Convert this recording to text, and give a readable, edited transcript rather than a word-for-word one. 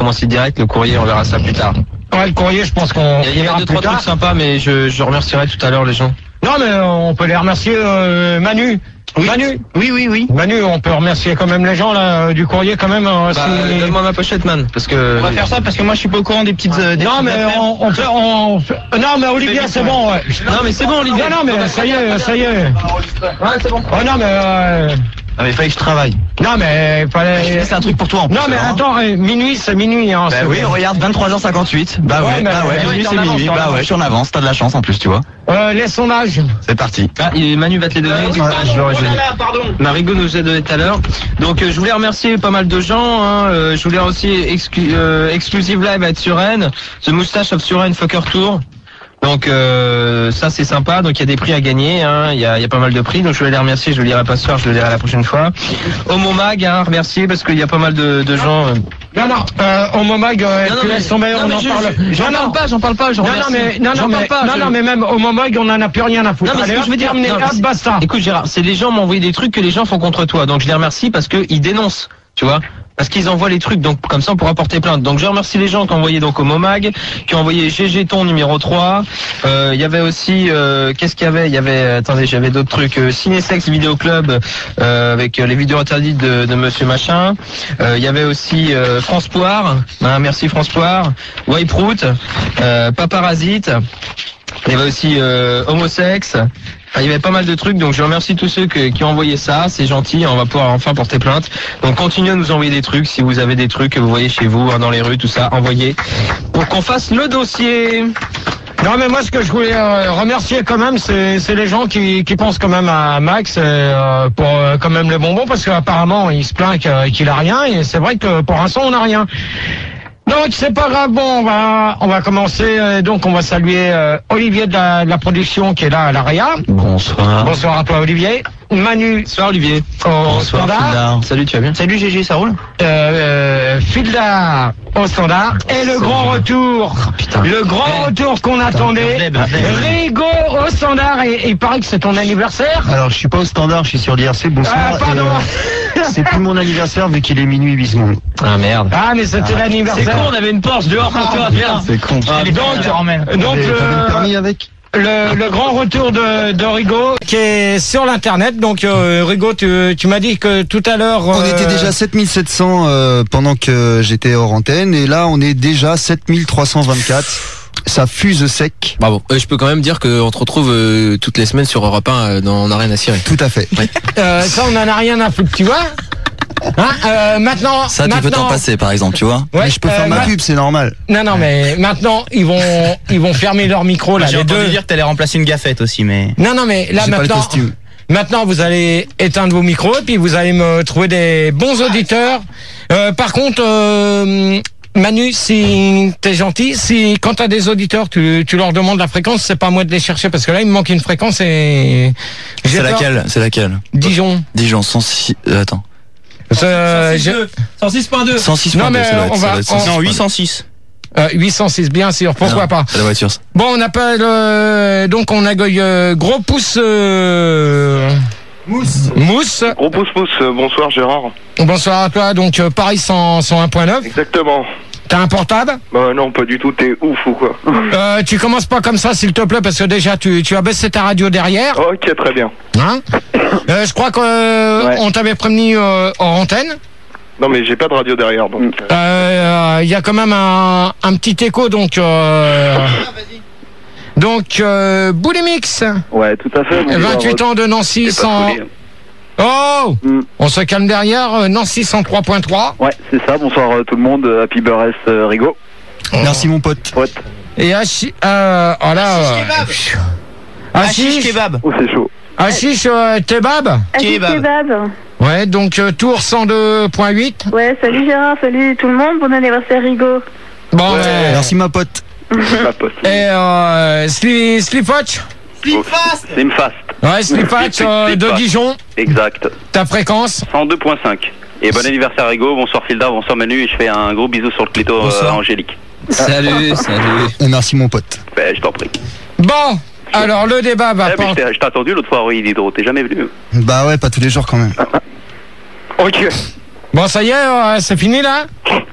commencer direct. Le courrier, on verra ça plus tard. Ouais, le courrier, je pense qu'on... Il y avait 2-3 trucs sympas, mais je remercierai tout à l'heure les gens. Non, mais on peut les remercier, Manu. Oui. Manu. Oui. Manu, on peut remercier quand même les gens là du courrier quand même. Donne-moi ma pochette, man, parce que. On va faire ça parce que moi je suis pas au courant des petites. Non, mais non, mais Olivier, c'est bon. Ouais. Non, mais c'est bon, Olivier. Non, mais ça y est. Ouais, c'est bon. Oh non, mais. Ah mais fallait que je travaille. Non, mais fallait. C'est un truc pour toi en plus. Non, mais attends, minuit, c'est minuit. Hein, bah oui, on regarde 23h58. Bah ouais, minuit c'est minuit. Bah ouais, je suis en avance. T'as de la chance en plus, tu vois. Les sondages. C'est parti. Ah, Manu va te les donner. Je l'aurais donné. Marigo nous a donné tout à l'heure. Donc je voulais remercier pas mal de gens. Hein. Je voulais aussi Exclusive Live à être sur Rennes. The Moustache of Suresnes Fucker Tour. Donc ça c'est sympa, donc il y a des prix à gagner, hein. Il y a pas mal de prix, donc je voulais les remercier, je le lirai pas ce soir, je le lirai la prochaine fois. Homo Mag, hein, remercier parce qu'il y a pas mal de gens. Non, Homo Mag, tu laisses tomber, on en parle. J'en parle pas, Non, mais même Homo Mag, on en a plus rien à foutre. Non, mais ce que je veux dire, basta. Écoute Gérard, c'est les gens m'ont envoyé des trucs que les gens font contre toi, donc je les remercie parce qu'ils dénoncent, tu vois. Parce qu'ils envoient les trucs, donc comme ça on pourra porter plainte. Donc je remercie les gens qui ont envoyé donc au Momag, qui ont envoyé GG Ton numéro 3. Il y avait aussi qu'est-ce qu'il y avait ? Il y avait j'avais d'autres trucs. Cinésex Vidéo Club avec les vidéos interdites de Monsieur Machin. Il y avait aussi France Poire. Hein, merci France Poire. Wiperoot, Paparasite. Il y avait aussi Homosex. Enfin, il y avait pas mal de trucs, donc je remercie tous ceux qui ont envoyé ça, c'est gentil, on va pouvoir enfin porter plainte. Donc continuez à nous envoyer des trucs, si vous avez des trucs que vous voyez chez vous, hein, dans les rues, tout ça, envoyez, pour qu'on fasse le dossier. Non, mais moi ce que je voulais remercier quand même, c'est les gens qui pensent quand même à Max pour quand même les bonbons, parce qu'apparemment il se plaint qu'il a rien, et c'est vrai que pour l'instant on n'a rien. Donc c'est pas grave, bon on va commencer, donc on va saluer Olivier de la production qui est là à l'AREA. Bonsoir. Bonsoir à toi Olivier. Manu. Bonsoir Olivier. Au standard. Salut, tu vas bien? Salut GG, ça roule? Filda au standard. Et le grand retour. Le grand retour qu'on attendait. Rigo au standard. Et il paraît que c'est ton anniversaire. Alors je suis pas au standard, je suis sur l'IRC, bonsoir. Pardon. C'est plus mon anniversaire vu qu'il est minuit 8 secondes. Ah merde. Ah mais c'était l'anniversaire. C'est con, on avait une Porsche dehors pour toi. C'est con. Donc avec le grand retour de Rigo qui est sur l'internet. Donc Rigo, tu m'as dit que tout à l'heure on était déjà 7700 pendant que j'étais hors antenne, et là on est déjà 7324. Ça fuse sec. Bravo. Je peux quand même dire qu'on te retrouve toutes les semaines sur Europe 1 on n'a rien à cirer. Tout à fait. Ouais. Ça on en a rien à foutre, tu vois. Hein, maintenant, ça tu peux t'en passer par exemple, tu vois. Ouais, mais je peux faire ma pub, c'est normal. Non, mais maintenant ils vont fermer leur micro là. J'ai entendu dire que t'allais remplacer une gaffette aussi, mais. Non, mais là maintenant vous allez éteindre vos micros et puis vous allez me trouver des bons auditeurs. Par contre, Manu, si t'es gentil, si quand t'as des auditeurs, tu leur demandes la fréquence, c'est pas à moi de les chercher parce que là il me manque une fréquence et. C'est laquelle? Dijon. 106. Attends. 106.2. 106.2. Non mais on va. Non, 806. 806, bien sûr, pourquoi pas. C'est la voiture. Bon, on appelle donc on accueille Gros Pouce Mousse. Gros pouce, bonsoir Gérard. Bonsoir à toi, donc Paris 101.9. Exactement. T'as un portable? Bah non, pas du tout, t'es ouf ou quoi? Tu commences pas comme ça s'il te plaît, parce que déjà tu as baissé ta radio derrière. Ok, très bien. Hein? Je crois qu'on t'avait prévenu hors antenne. Non mais j'ai pas de radio derrière, donc... Il y a quand même un petit écho, donc... Donc, Boulimix. Ouais, tout à fait. 28 ans de Nancy, 100... Oh On se calme derrière, Nancy 103.3. Ouais, c'est ça, bonsoir tout le monde, Happy Birthday Rigo. Merci mon pote. Et Hachiche Kebab. Oh, c'est chaud. Hachiche Kebab. Kebab. Ouais, donc Tours 102.8. Ouais, salut Gérard, salut tout le monde, bon anniversaire Rigo. Bon, merci ma pote. Et Slipwatch. Slimfast. Ouais, Slipwatch de Dijon. Exact. Ta fréquence 102.5. Et bon anniversaire Rigo, bonsoir Filda, bonsoir Manu, et je fais un gros bisou sur le clito à Angélique. Salut. Et merci mon pote. Ben, je t'en prie. Bon, alors le débat va pas... Je t'ai attendu l'autre fois, oui, Hydro, t'es jamais venu. Bah ouais, pas tous les jours quand même. Ok. Bon, ça y est, c'est fini là?